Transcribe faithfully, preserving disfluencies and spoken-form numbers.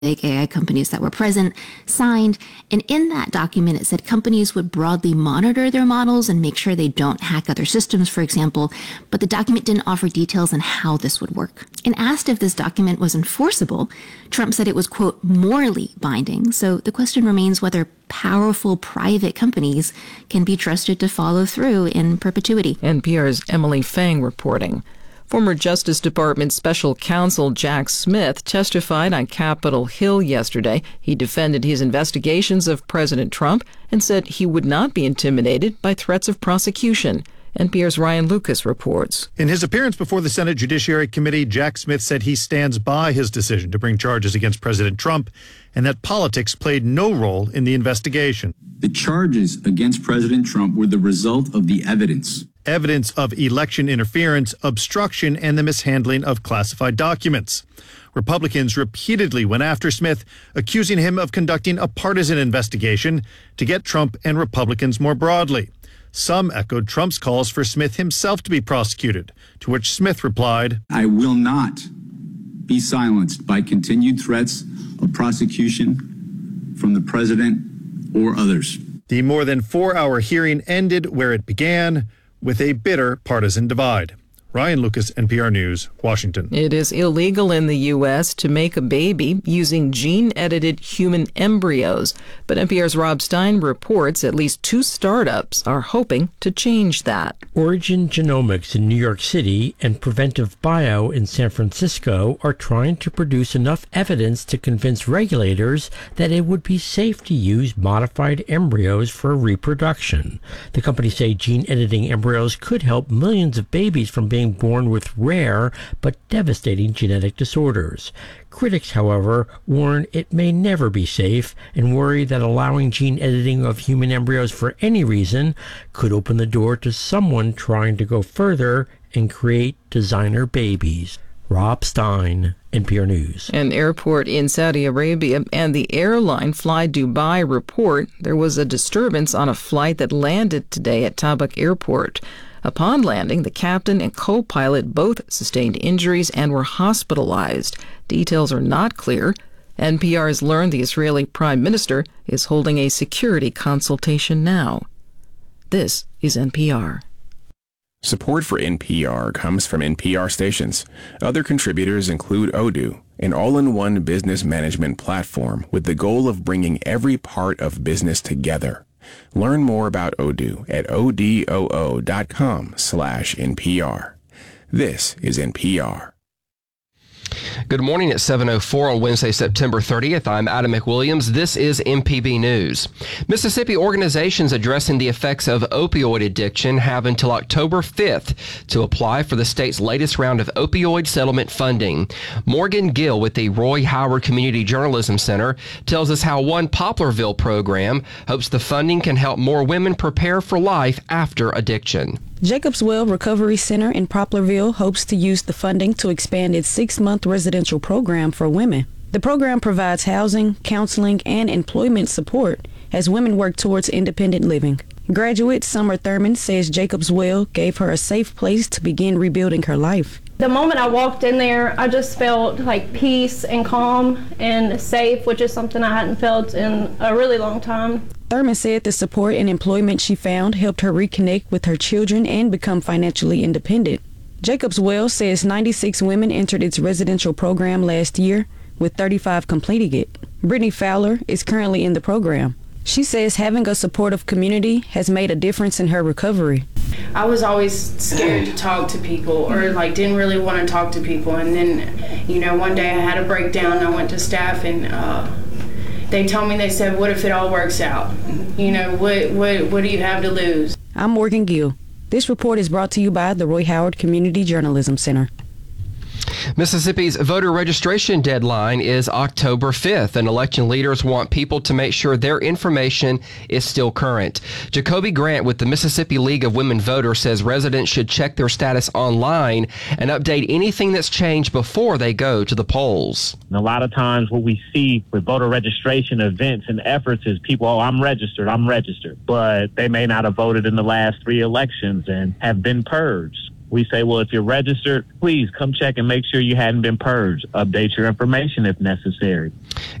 big A I companies that were present, signed, and in that document it said companies would broadly monitor their models and make sure they don't hack other systems, for example, but the document didn't offer details on how this would work. And asked if this document was enforceable, Trump said it was, quote, morally binding. So the question remains whether powerful private companies can be trusted to follow through in perpetuity. N P R's Emily Fang reporting. Former Justice Department Special Counsel Jack Smith testified on Capitol Hill yesterday. He defended his investigations of President Trump and said he would not be intimidated by threats of prosecution. N P R's Ryan Lucas reports. In his appearance before the Senate Judiciary Committee, Jack Smith said he stands by his decision to bring charges against President Trump and that politics played no role in the investigation. The charges against President Trump were the result of the evidence. Evidence of election interference, obstruction, and the mishandling of classified documents. Republicans repeatedly went after Smith, accusing him of conducting a partisan investigation to get Trump and Republicans more broadly. Some echoed Trump's calls for Smith himself to be prosecuted, to which Smith replied, I will not be silenced by continued threats of prosecution from the president or others. The more than four-hour hearing ended where it began, with a bitter partisan divide. Ryan Lucas, N P R News, Washington. It is illegal in the U S to make a baby using gene-edited human embryos. But N P R's Rob Stein reports at least two startups are hoping to change that. Origin Genomics in New York City and Preventive Bio in San Francisco are trying to produce enough evidence to convince regulators that it would be safe to use modified embryos for reproduction. The companies say gene-editing embryos could help millions of babies from being born with rare but devastating genetic disorders. Critics, however, warn it may never be safe and worry that allowing gene editing of human embryos for any reason could open the door to someone trying to go further and create designer babies. Rob Stein, N P R News. An airport in Saudi Arabia and the airline Fly Dubai report there was a disturbance on a flight that landed today at Tabuk Airport. Upon landing, the captain and co-pilot both sustained injuries and were hospitalized. Details are not clear. N P R has learned the Israeli Prime Minister is holding a security consultation now. This is N P R. Support for N P R comes from N P R stations. Other contributors include Odoo, an all-in-one business management platform with the goal of bringing every part of business together. Learn more about Odoo at odoo dot com slash N P R. This is N P R. Good morning at seven oh four on Wednesday, September thirtieth. I'm Adam McWilliams. This is M P B News. Mississippi organizations addressing the effects of opioid addiction have until October fifth to apply for the state's latest round of opioid settlement funding. Morgan Gill with the Roy Howard Community Journalism Center tells us how one Poplarville program hopes the funding can help more women prepare for life after addiction. Jacobs Well Recovery Center in Poplarville hopes to use the funding to expand its six-month residential program for women. The program provides housing, counseling, and employment support as women work towards independent living. Graduate Summer Thurman says Jacobs Well gave her a safe place to begin rebuilding her life. The moment I walked in there, I just felt like peace and calm and safe, which is something I hadn't felt in a really long time. Thurman said the support and employment she found helped her reconnect with her children and become financially independent. Jacobs Well says ninety-six women entered its residential program last year, with thirty-five completing it. Brittany Fowler is currently in the program. She says having a supportive community has made a difference in her recovery. I was always scared to talk to people or like didn't really want to talk to people. And then, you know, one day I had a breakdown. I went to staff and uh, they told me, they said, what if it all works out? You know, what, what, what do you have to lose? I'm Morgan Gill. This report is brought to you by the Roy Howard Community Journalism Center. Mississippi's voter registration deadline is October fifth, and election leaders want people to make sure their information is still current. Jacoby Grant with the Mississippi League of Women Voters says residents should check their status online and update anything that's changed before they go to the polls. And a lot of times what we see with voter registration events and efforts is people, oh, I'm registered, I'm registered, but they may not have voted in the last three elections and have been purged. We say, well, if you're registered, please come check and make sure you hadn't been purged. Update your information if necessary.